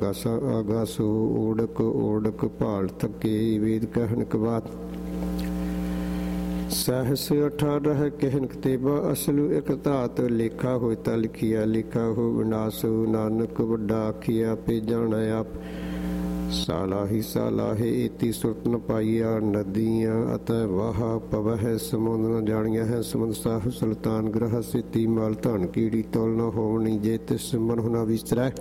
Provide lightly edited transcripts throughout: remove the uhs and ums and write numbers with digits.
ਗਾਸਾ ਆਗਾਸੋ ਓੜਕ ਓੜਕ ਭਾਲ ਥਕੇ ਵੇਦ ਕਹਿਣਕ ਬਾਤ सहस 18 कहनक तेबा असलु एक धात लेखा होय ता लिखिया लेखा हो विनाशो नानक वड्डा आखिया पे जाना आप सालाहे इति सुरत न पाइया नदियाँ अतः वाह पवह समुद्र न जानिया है समुद्र साह सुल्तान ग्रह सिति माल धन कीड़ी तोल न होवनी जे तिस मन होना विसरै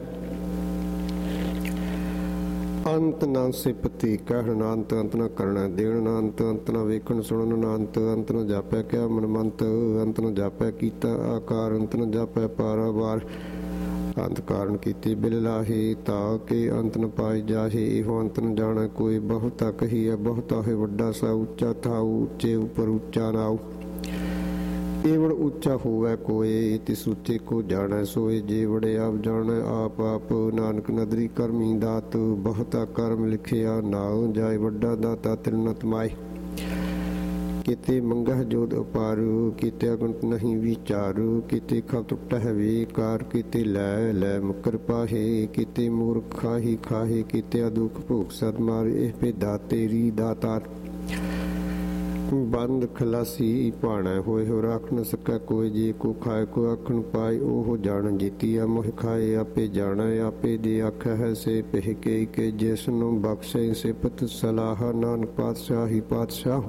ਅੰਤ ਨਾ ਸਿਪਤੀ ਕਹਿਣ ਨਾ ਅੰਤ ਅੰਤ ਨਾ ਕਰਨਾ ਦੇਣ ਨਾ ਅੰਤ ਅੰਤ ਨਾ ਵੇਖਣ ਸੁਣਨ ਨਾ ਅੰਤ ਅੰਤ ਨਾ ਜਾਪਿਆ ਕਿਆ ਮਨਮੰਤ ਅੰਤ ਨਾ ਜਾਪਿਆ ਕੀਤਾ ਆਕਾਰ ਅੰਤ ਨਾ ਜਾਪਿਆ ਪਾਰਾਵਾਰ ਅੰਤ ਕਾਰਨ ਕੀਤੀ ਬਿਲ ਲਾਹੇ ਤਾਂ ਕਿ ਅੰਤ ਨ ਪਾਈ ਜਾਹੇ ਇਹੋ ਅੰਤ ਨ ਜਾਣਾ ਕੋਈ ਬਹੁਤਾ ਕਹੀਐ ਬਹੁਤਾ ਹੈ ਵੱਡਾ ਸਾ ਉੱਚਾ ਥਾਉ ਉੱਚੇ ਉੱਪਰ ਉੱਚਾ ਨਾਉ ਏਵੜ ਉੱਚਾ ਹੋਵੇ ਕੋਏ ਤਿਸ ਉੱਚੇ ਕੋ ਜਾਣੈ ਸੋਏ ਜੇ ਵੜੇ ਆਪ ਜਾਣੈ ਆਪ ਆਪ ਨਾਨਕ ਨਦਰੀ ਕਰਮੀ ਦਾਤ ਬਹੁਤਾ ਕਰਮ ਲਿਖਿਆ ਨਾਉ ਜਾਏ ਵੱਡਾ ਦਾਤਾ ਤਿਲ ਤਮਾਏ ਕਿਤੇ ਮੰਗਹ ਜੋਦ ਉਪਾਰੂ ਕਿਤੇ ਅਗੰਤ ਨਹੀਂ ਵਿਚਾਰੂ ਕਿਤੇ ਖਬ ਟੁੱਟਹਿ ਵੇਕਾਰ ਕਿਤੇ ਲੈ ਲੈ ਮੁਕਰ ਪਾਹੇ ਕਿਤੇ ਮੂਰਖ ਖਾਹੀ ਖਾਹੇ ਕਿਤੇ ਅਦੁਖ ਭੂਖ ਸਦ ਮਾਰੇ ਇਹ ਪੇ ਦਾਤੇਰੀ ਦਾਤਾਰ ਬੰਦ ਖਲਾਸੀ ਭਾਣਾ ਹੋਏ ਹੋ ਰੱਖ ਨ ਸਕੈ ਕੋਈ ਜੇ ਕੋ ਖਾਏ ਕੋ ਆਖਣ ਪਾਏ ਉਹ ਜਾਣ ਜੀਤੀਆ ਮੋਹ ਖਾਏ ਆਪੇ ਜਾਣਾ ਆਪੇ ਦੇ ਆਖੈ ਹੈ ਸੇ ਪਹਿ ਕੇ ਜਿਸ ਨੂੰ ਬਖਸ਼ੇ ਸਿਫਤ ਸਲਾਹ ਨਾਨਕ ਪਾਤਸ਼ਾਹੀ ਪਾਤਸ਼ਾਹ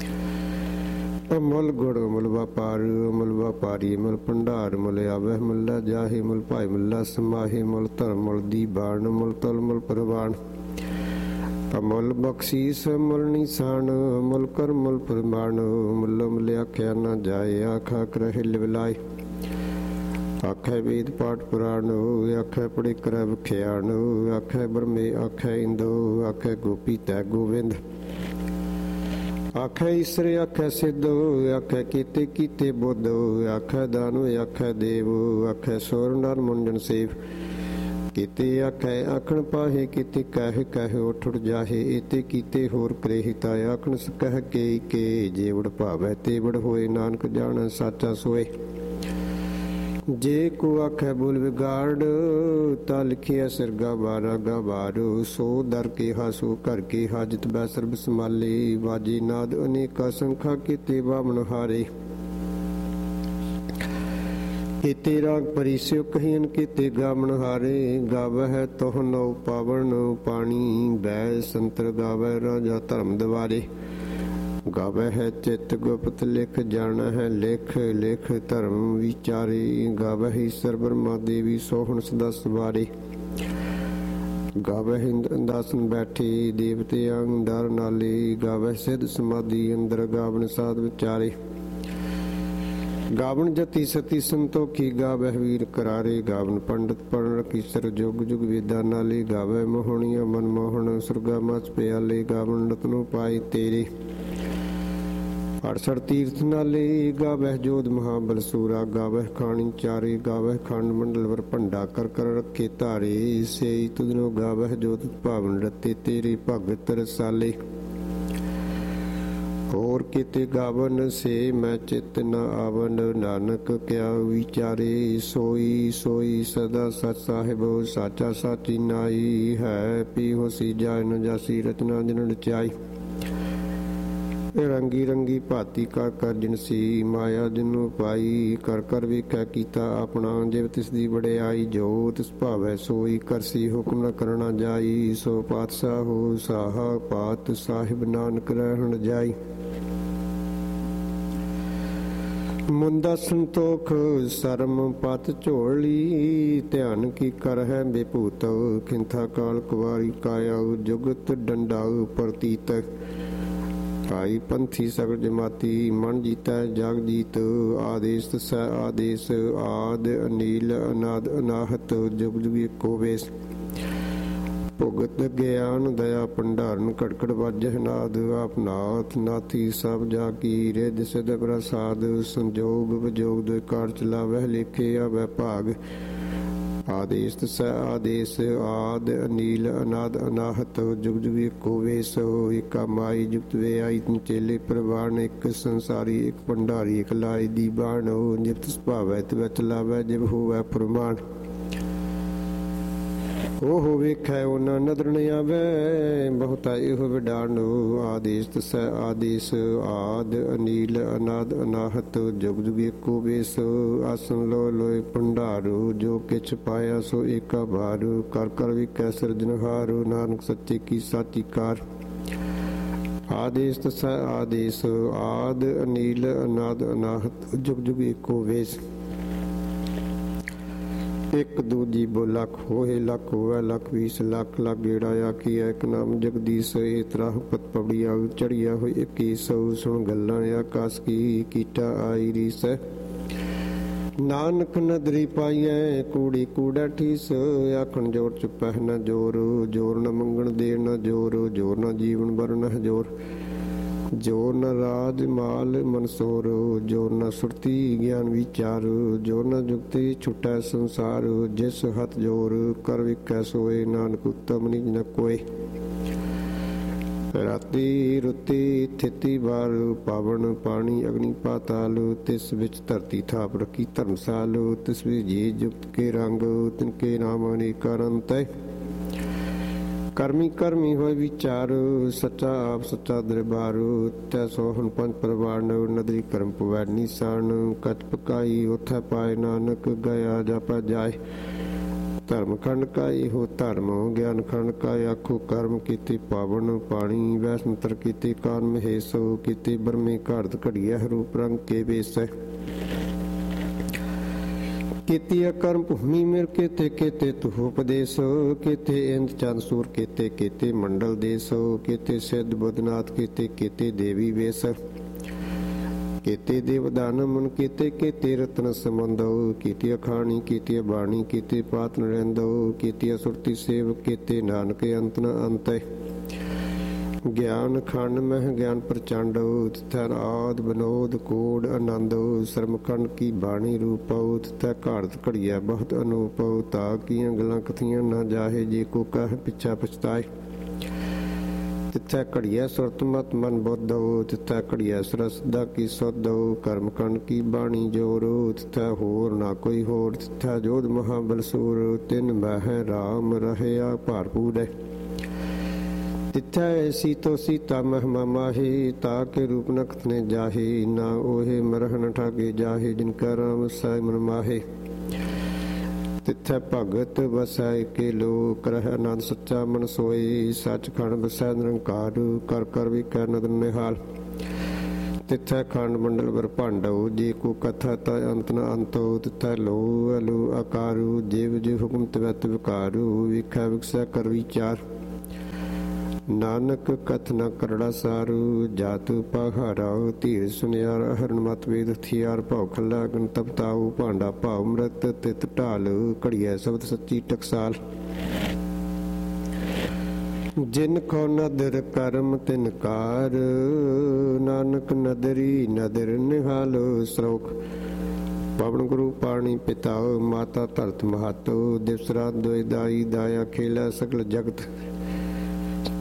ਅਮਲ ਗੁੜ ਅਮਲ ਵਪਾਰ ਅਮਲ ਵਪਾਰੀ ਅਮਲ ਭੰਡਾਰ ਮੁਲ ਆਵਹਿ ਮੁੱਲਾ ਜਾਹੇ ਮੁਲ ਭਾਈ ਮੁੱਲਾ ਸਮਾਹੇ ਮੁਲ ਧਰਮ ਮੁਲ ਦੀ ਬਾਣ ਮੁਲ ਤਲ ਮੁਲ ਪ੍ਰਵਾਨ ਅਮੁੱਲ ਬਖਸ਼ੀਸ ਮੁੱਲ ਨਿਸ਼ਾਨ ਮੁੱਲ ਕਰ ਮੁੱਲ ਪ੍ਰਮਾਣ ਮੁੱਲ ਮੁੱਲ ਆਖਿਆ ਨਾ ਜਾਏ ਆਖਾ ਕਰਹਿ ਲਿਵਲਾਏ ਆਖੈ ਵੇਦ ਪਾਠ ਪੁਰਾਣ ਆਖੈ ਪੜ੍ਹੇ ਕਰੈ ਵਿਖਿਆਨ ਆਖੈ ਬ੍ਰਹਮੇ ਆਖੈ ਇੰਦੋ ਆਖੈ ਗੋਪੀ ਤੈ ਗੋਵਿੰਦ ਆਖੈ ਈਸਰ ਆਖੈ ਸਿੱਧ ਆਖੈ ਕੀਤੇ ਕੀਤੇ ਬੁੱਧ ਆਖੈ ਦਾਨੁ ਆਖੈ ਦੇਵ ਆਖੈ ਸੋਰ ਨਰ ਮੁੰਡਨ ਸੇਵ ਕੀਤੇ ਆਖੈ ਆਖਣ ਪਾਹੇ ਕੀਤੇ ਕਹਿ ਕਹਿ ਉੱਠ ਉੱਠ ਜਾਹੇ ਇਤੇ ਕੀਤੇ ਹੋਰ ਕਰੇਹੀ ਤਾ ਆਖਣ ਕਹਿ ਕੇ ਜੇ ਵੜ ਭਾਵੈ ਤੇ ਵੜ ਹੋਏ ਨਾਨਕ ਜਾਣ ਸਾਚਾ ਸੋਏ ਜੇ ਕੋ ਆਖੈ ਬੋਲ ਵਿਗਾੜ ਤਾ ਲਿਖਿਆ ਸਿਰਗਾ ਬਾਰਾ ਗਾ ਬਾਰੂ ਸੋ ਦਰ ਕੇ ਹਾਸੋ ਕਰ ਕੇ ਹਾਜਤ ਬੈ ਸਰਬ ਸਮਾਲੇ ਵਾਜੀ ਨਾਦ ਅਨੇਕਾ ਸੰਖਾ ਕੀਤੇ ਬਾਮਣ ਹਾਰੇ ਕੀਤੇ ਰਾਗ ਪਰਿਸਿਓ ਕਹੀਨ ਕੀਤੇ ਗਾਵਣ ਹਾਰੇ ਗਾਵਹਿ ਤੋਹ ਨਉ ਪਾਵਨ ਪਾਣੀ ਬੈ ਸੰਤਰ ਗਾਵੈ ਰਾਜਾ ਧਰਮ ਦਵਾਰੇ ਗਾਵੈ ਹੈ ਚਿਤ ਗੁਪਤ ਲਿਖ ਜਾਣਾ ਹੈ ਲਿਖ ਲਿਖ ਧਰਮ ਵਿਚਾਰੇ ਗਾਵਹਿ ਈਸਰ ਬ੍ਰਹਮਾ ਦੇਵੀ ਸੋਹਣ ਸਦਾ ਸਵਾਰੇ ਗਾਵਹਿ ਅੰਦਾਸਨ ਬੈਠੇ ਦੇਵਤੇ ਅੰਦਰ ਨਾਲੇ ਗਾਵਹਿ ਸਿੱਧ ਸਮਾਧੀ ਅੰਦਰ ਗਾਵਨ ਸਾਧ ਵਿਚਾਰੇ ਗਾਵਨ ਜਤੀ ਸਤੀ ਸੰਤੋਖੀ ਗਾਵਹਿ ਵੀਰ ਕਰਾਰੇ ਗਾਵਨ ਪੰਡਤ ਪੜਨ ਕੀਸਰ ਜੁਗ ਜੁਗ ਵੇਦਾਂ ਨਾਲੇ ਗਾਵੈ ਮੋਹਣੀਆਂ ਮਨ ਮੋਹਣ ਸੁਰਗਾ ਮਚ ਪਿਆਲੇ ਗਾਵਨ ਰਤਨੋ ਪਾਈ ਤੇਰੇ 68 ਤੀਰਥ ਨਾਲੇ ਗਾਵਹਿ ਜੋਧ ਮਹਾਬਲ ਸੂਰਾ ਗਾਵਹਿ ਖਾਣੀ ਚਾਰੇ ਗਾਵਹਿ ਖੰਡ ਮੰਡਲ ਵਰ ਭੰਡਾ ਕਰ ਕਰ ਰੱਖੇ ਧਾਰੇ ਸੇਈ ਤੁਧਨੋ ਗਾਵਹਿ ਜੋਤ ਭਾਵਨ ਰਤੇ ਤੇਰੇ ਭਗਤ ਰਸਾਲੇ ਹੋਰ ਕੀਤੇ ਗਾਵਨ ਸੇ ਮੈਂ ਚਿਤ ਨ ਆਵਨ ਨਾਨਕ ਕਿਆ ਵਿਚਾਰੇ ਸੋਈ ਸੋਈ ਸਦਾ ਸਚ ਸਾਹਿਬ ਸਾਚਾ ਸਾਚੀ ਨਾਈ ਹੈ ਪੀ ਹੋਸੀ ਜਾਇ ਨ ਜਾਸੀ ਰਚਨਾ ਜਨ ਰਚਾਈ ਰੰਗੀ ਰੰਗੀ ਭਾਤੀ ਕਰ ਕਰ ਜਿਨਸੀ ਮਾਇਆ ਜਿਨੂੰ ਪਾਈ ਕਰ ਕਰ ਵੇਖਿਆ ਕੀਤਾ ਆਪਣਾ ਜਿਵ ਤਿਸ ਦੀ ਵਡਿਆਈ ਜੋ ਤਿਸ ਭਾਵੈ ਸੋਈ ਕਰਸੀ ਹੁਕਮ ਨ ਕਰਨਾ ਜਾਈ ਸੋ ਪਾਤਸ਼ਾਹ ਹੋ ਸਾਹਾ ਪਾਤ ਸਾਹਿਬ ਨਾਨਕ ਰਹਿਣ ਜਾਈ ਮੁੰਦਾ ਸੰਤੋਖ ਸਰਮ ਪਤ ਝੋਲੀ ਧਿਆਨ ਕੀ ਕਰ ਹੈ ਬੇਭੂਤ ਖਿੰਥਾ ਕਾਲ ਕੁਵਾਰੀ ਕਾਇਆ ਜੁਗਤ ਡੰਡਾ ਪ੍ਰਤੀਤ ਭਾਈ ਪੰਥੀ ਸਗਲ ਜਮਾਤੀ ਮਨ ਜੀਤੈ ਜਗ ਜੀਤ ਆਦੇਸ਼ ਤਸੈ ਆਦੇਸ਼ ਆਦ ਅਨੀਲ ਅਨਾਦ ਅਨਾਹਤ ਜੁਗ ਜੁਗ ਏਕੋ ਵੇਸ ਭੁਗਤ ਗਿਆਨ ਦਇਆ ਭੰਡਾਰਨ ਘੜਕੜ ਵਾਜਹਿ ਨਾਦ ਆਪ ਨਾਥ ਨਾਥੀ ਸਭ ਜਾ ਕੀ ਰਿਧ ਸਿਧ ਪ੍ਰਸਾਦ ਸੰਜੋਗ ਵਿਜੋਗ ਦੁਇ ਕਾਰ ਚਲਾਵਹਿ ਲੇਖੇ ਆਵੈ ਭਾਗ ਆਦੇਸ਼ ਤਸੈ ਆਦੇਸ਼ ਆਦ ਅਨੀਲ ਅਨਾਦ ਅਨਾਹਤ ਜੁਗ ਜੁਗ ਏਕੋ ਵੇਸ ਏਕਾ ਮਾਈ ਜੁਗਤ ਵੇ ਆਈ ਚੇਲੇ ਪ੍ਰਵਾਨ ਇੱਕ ਸੰਸਾਰੀ ਇੱਕ ਭੰਡਾਰੀ ਇੱਕ ਲਾਈ ਦੀ ਬਾਣ ਜਿਤ ਸੁਭਾਵੈ ਤਿਵ ਚਲਾਵੈ ਜਿਵ ਹੋਵੈ ਪ੍ਰਮਾਣ ਉਹ ਵੇਖੈ ਉਹਨਾਂ ਨਦਰ ਨ ਆਵੈ, ਬਹੁਤਾ ਇਹੋ ਵਿਡਾਣੋ। ਆਦੇਸ ਤਸੈ ਆਦੇਸ, ਆਦ ਅਨੀਲ ਅਨਾਦ ਅਨਾਹਤ, ਜੁਗ ਜੁਗ ਏਕੋ ਵੇਸ। ਆਸਨ ਲੋ ਲੋਏ ਭੰਡਾਰੂ, ਜੋ ਕਿਛ ਪਾਇਆ ਸੋ ਏਕਾ ਭਾਰੂ। ਕਰ ਕਰ ਵੇਖੈ ਸਿਰਜਨਹਾਰੂ, ਨਾਨਕ ਸੱਚੇ ਕੀ ਸਾਚੀ ਕਾਰ। ਆਦੇਸ ਤਸੈ ਆਦੇਸ, ਆਦ ਅਨੀਲ ਅਨਾਦ ਅਨਾਹਤ, ਜੁਗ ਜੁਗ ਏਕੋ ਵੇਸ। ਇੱਕ ਦੂਜੀ ਬੋ ਲੱਖ ਹੋਏ, ਲੱਖ ਹੋਵੇ ਲੱਖ 20 ਲੱਖ। ਲੱਖ ਗੇੜਾ ਆਖੀਐ ਇੱਕ ਨਾਮ ਜਗਦੀਸ਼। ਇਹ ਤਰ੍ਹਾਂ ਪਤ ਪਵੜੀਆ ਚੜੀਆ ਹੋਈ 2100। ਸੁਣ ਗੱਲਾਂ ਆਕਾਸ ਕੀ, ਕੀਟਾ ਆਈ ਰੀਸ। ਨਾਨਕ ਨਦਰੀ ਪਾਈਐ, ਕੂੜੀ ਕੂੜਾ ਠੀਸ। ਆਖਣ ਜੋਰ ਚੁੱਪੈ ਨ ਜੋਰ, ਜੋਰ ਨ ਮੰਗਣ ਦੇਰ ਨ ਜੋਰ। ਜੋਰ ਨ ਜੀਵਨ ਬਰ ਨ ਜੋਰ, ਜੋਰ ਨ ਰਾਜ ਮਾਲ ਮਨਸੋਰ। ਜੋਰ ਨ ਸੁਰਤੀ ਗਿਆਨ ਵਿਚਾਰ, ਜੋਰ ਨ ਜੁਗਤੀ ਛੁਟੈ ਸੰਸਾਰ। ਜਿਸ ਹੱਥ ਜੋਰ ਕਰ ਵੇਖੈ ਸੋਏ, ਨਾਨਕ ਉਤਮ ਨਿਜ ਨ ਕੋਇ। ਰਾਤੀ ਰੁੱਤੀ ਥਿਤੀ ਵਾਰ, ਪਾਵਨ ਪਾਣੀ ਅਗਨੀ ਪਾਤਾਲ। ਤਿਸ ਵਿੱਚ ਧਰਤੀ ਥਾਪ ਰੱਖੀ ਧਰਮਸਾਲ। ਤਿਸ ਵਿੱਚ ਜੀ ਜੁਗਤ ਕੇ ਰੰਗ, ਤਿਨਕੇ ਨਾਮ ਅਨੇਕਾ ਅਨੰਤੈ। ਕਰਮੀ ਕਰਮੀ ਹੋਏ ਵਿਚਾਰ, ਸੱਚਾ ਆਪ ਸੱਚਾ ਦਰਬਾਰ। ਤੈ ਸੋਹਣ ਪੰਜ ਪਰਵਾਰ, ਨਦਰੀ ਕਰਮ ਪਵੈ ਨੀਸਾਨ। ਕਚ ਪਕਾਈ ਉਥੈ ਪਾਏ, ਨਾਨਕ ਗਿਆ ਜਾਪੈ ਜਾਏ। ਧਰਮ ਖੰਡ ਕਾ ਇਹੋ ਧਰਮ, ਗਿਆਨ ਖੰਡ ਕਾ ਆਖੋ ਕਰਮ। ਕੀਤੇ ਪਾਵਨ ਪਾਣੀ, ਵੈਸੰਤਰ ਕੀਤੇ ਕਾਨ ਮਹੇਸ਼। ਕੀਤੇ ਬਰਮੇ ਘਾੜਤ ਘੜੀਐ, ਰੂਪ ਰੰਗ ਕੇ ਵੇਸੈ। ਕੀਤੀ ਕਰਮ ਭੂਮੀ ਮਿਰ ਕੇਤੇ ਕੇਤੇ ਤੁਹ ਉਪਦੇਸ। ਕੇਤੇ ਇੰਦ ਚੰਦ ਸੂਰ ਕੇਤੇ ਕੇਤੇ ਮੰਡਲ ਦੇਸ। ਕੇਤੇ ਸਿੱਧ ਬੁੱਧਨਾਥ ਕੇਤੇ ਕੇਤੇ ਦੇਵੀ ਵੇਸ। ਕੇਤੇ ਦੇਵਦਾਨ ਮਨ ਕੇਤੇ ਕੇਤੇ ਰਤਨ ਸੰਬੰਧੋ। ਕੀਤੀ ਅਖਾਣੀ ਕੀਤੀ ਬਾਣੀ, ਕੀਤੀ ਪਾਤ ਨਰਿੰਦੋ। ਕੀਤੀ ਸੁਰਤੀ ਸੇਵ ਕੇਤੇ, ਨਾਨਕ ਅੰਤ ਨ ਅੰਤੈ। ਗਿਆਨ ਖੰਡ ਮਹਿ ਗਿਆਨ ਪ੍ਰਚੰਡ, ਤਿਥੈ ਆਦ ਬਨੋਦ ਕੋਡ ਆਨੰਦ। ਸਰਮ ਖੰਡ ਕੀ ਬਾਣੀ ਰੂਪਉ, ਤਿਥੈ ਘਾੜਤ ਘੜੀਐ ਬਹੁਤ ਅਨੂਪ। ਤਾ ਕੀਆਂ ਗੱਲਾਂ ਕਥੀਆਂ ਨਾ ਜਾਹੇ, ਜੇ ਕੋ ਕਹਿ ਪਿਛਾ ਪਛਤਾਏ। ਤਿਥੈ ਘੜੀਐ ਸੁਰਤ ਮਤ ਮਨ ਬੁੱਧਉ, ਤਿਥੈ ਘੜੀਐ ਸਰਸਦਾ ਕੀ ਸੁਧਉ। ਕਰਮ ਖੰਡ ਕੀ ਬਾਣੀ ਜੋਰ, ਤਿਥੈ ਹੋਰ ਨਾ ਕੋਈ ਹੋਰ। ਤਿਥੈ ਜੋਧ ਮਹਾਬਲਸੂਰ, ਤਿਨ ਮਹਿ ਰਾਮ ਰਹਿਆ ਭਰਪੂਰ। ਤਿਥੈ ਸੀਤੋ ਸੀਤਾ ਮਹਿਮਾ ਮਾਹੀ, ਤਾ ਕੇ ਰੂਪ ਨ ਕਥਨੇ ਜਾਹੇ। ਨਾ ਉਹੇ ਮਰਹ ਨ ਠਾਗੇ ਜਾਹੇ, ਜਿਨ ਕਾ ਰਾਮ ਵਸੈ ਮਨ ਮਾਹੇ। ਤਿਥੈ ਭਗਤ ਵਸੈ ਕੇ ਲੋਕ, ਰਹਿ ਆਨੰਦ ਸੱਚਾ ਮਨ ਸੋਏ। ਸੱਚ ਖੰਡ ਵਸੈ ਨਿਰੰਕਾਰ, ਕਰ ਕਰ ਵੇਖੈ ਨਦਰ ਨਿਹਾਲ। ਤਿਥੈ ਖੰਡ ਮੰਡਲ ਬਰ ਭਾਂਡਉ, ਜੇ ਕੋ ਕਥਾ ਤਾ ਅੰਤ ਨ ਅੰਤੋ। ਤਿਥੈ ਲੋ ਅਲੋ ਆਕਾਰੂ, ਜਿਵ ਜਿਵ ਹੁਕਮ ਤਵੈ ਵਿਕਾਰੂ। ਵੇਖੈ ਵਿਕਸੈ ਕਰ ਵਿਚਾਰ, ਨਾਨਕ ਕਥ ਨ ਕਰੜਾ ਸਾਰੂ। ਜਾਤ ਪਹਾਰਾ ਧੀਰ ਸੁਨਿਆਰ, ਹਰਨ ਮਤ ਵੇਦ ਹਥਿਆਰ। ਭਉ ਖੱਲਾ ਗਨ ਤਪਤਾਉ, ਭਾਂਡਾ ਭਾਉ ਮ੍ਰਿਤ ਤਿਤ ਢਾਲ। ਘੜੀਐ ਸ਼ਬਦ ਸੱਚੀ ਟਕਸਾਲ। ਜਿਨ ਕੋ ਨਦਰ ਕਰਮ ਤਿਨ ਕਾਰ, ਨਾਨਕ ਨਦਰੀ ਨਦਰ ਨਿਹਾਲ। ਸ਼ਲੋਕ। ਪਵਨ ਗੁਰੂ ਪਾਣੀ ਪਿਤਾ, ਮਾਤਾ ਧਰਤ ਮਹਤ। ਦਿਵਸ ਰਾਤ ਦੋਇ ਦਾਈ, ਦਾਇਆ ਖੇਲਾ ਸਗਲ ਜਗਤ।